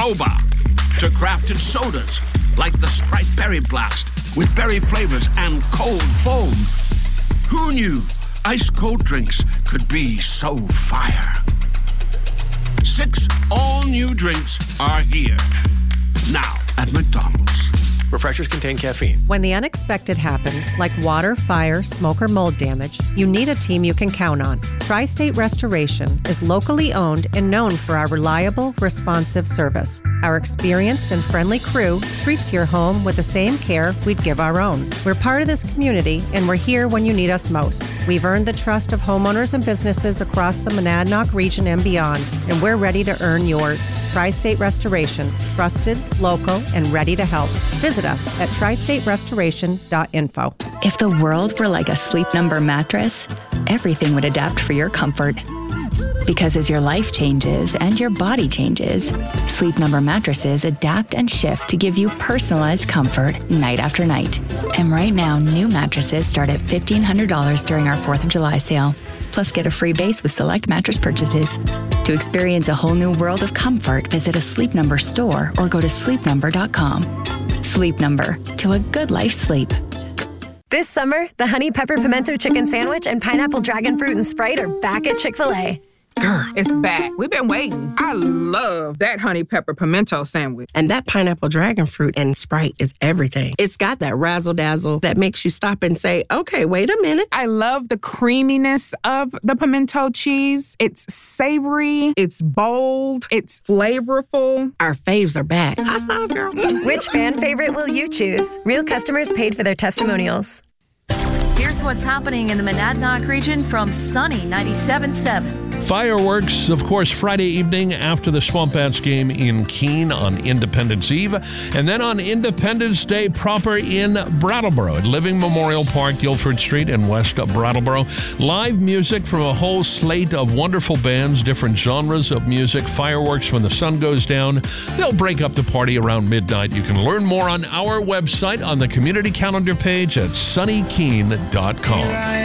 boba to crafted sodas like the Sprite Berry Blast with berry flavors and cold foam. Who knew ice-cold drinks could be so fire? 6 all-new drinks are here. Now at McDonald's. Refreshers contain caffeine. When the unexpected happens, like water, fire, smoke, or mold damage, you need a team you can count on. Tri-State Restoration is locally owned and known for our reliable, responsive service. Our experienced and friendly crew treats your home with the same care we'd give our own. We're part of this community, and we're here when you need us most. We've earned the trust of homeowners and businesses across the Monadnock region and beyond, and we're ready to earn yours. Tri-State Restoration, trusted, local, and ready to help. Visit us at tristaterestoration.info. If the world were like a Sleep Number mattress, everything would adapt for your comfort. Because as your life changes and your body changes, Sleep Number mattresses adapt and shift to give you personalized comfort night after night. And right now, new mattresses start at $1,500 during our 4th of July sale. Plus, get a free base with select mattress purchases. To experience a whole new world of comfort, visit a Sleep Number store or go to sleepnumber.com. Sleep Number, to a good life sleep. This summer, the Honey Pepper Pimento Chicken Sandwich and Pineapple Dragon Fruit and Sprite are back at Chick-fil-A. Girl, it's back. We've been waiting. I love that Honey Pepper Pimento Sandwich. And that Pineapple Dragon Fruit and Sprite is everything. It's got that razzle-dazzle that makes you stop and say, okay, wait a minute. I love the creaminess of the pimento cheese. It's savory, it's bold, it's flavorful. Our faves are back. High five, girl. Which fan favorite will you choose? Real customers paid for their testimonials. Here's what's happening in the Monadnock region from Sunny 97.7. Fireworks, of course, Friday evening after the Swamp Bats game in Keene on Independence Eve. And then on Independence Day proper in Brattleboro at Living Memorial Park, Guilford Street and West Brattleboro. Live music from a whole slate of wonderful bands, different genres of music, fireworks when the sun goes down. They'll break up the party around midnight. You can learn more on our website on the community calendar page at sunnykeene.com.